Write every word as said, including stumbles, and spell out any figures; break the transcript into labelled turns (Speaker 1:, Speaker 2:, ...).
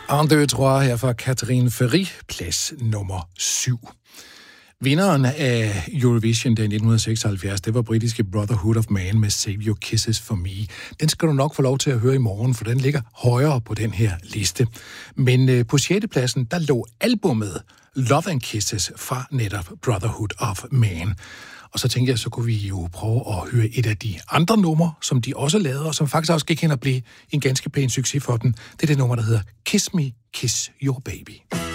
Speaker 1: En deux trois her fra Catherine Ferry, plads nummer syv. Vinderen af Eurovision i nitten seksoghalvfjerds, det var britiske Brotherhood of Man med Save Your Kisses for Me. Den skal du nok få lov til at høre i morgen, for den ligger højere på den her liste. Men på sjette pladsen, der lå albummet Love and Kisses fra netop Brotherhood of Man. Og så tænkte jeg, så kunne vi jo prøve at høre et af de andre numre, som de også lavede, og som faktisk også gik hen og blive en ganske pæn succes for dem. Det er det nummer, der hedder Kiss Me, Kiss Your Baby.